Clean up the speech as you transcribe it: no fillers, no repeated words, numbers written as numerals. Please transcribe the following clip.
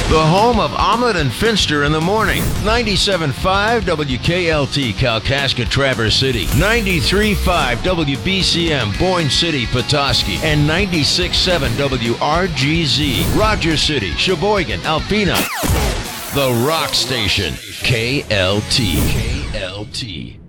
The home of Omelet and Finster in the morning. 97.5 WKLT Kalkaska Traverse City. 93.5 WBCM Boyne City Petoskey. And 96.7 WRGZ Rogers City, Sheboygan, Alpena. The Rock Station. KLT. KLT.